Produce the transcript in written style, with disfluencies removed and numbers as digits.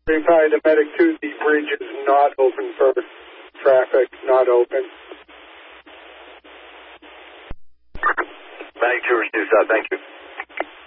Reply to Medic 2, the bridge is not open for traffic, not open. Medic 2, thank you.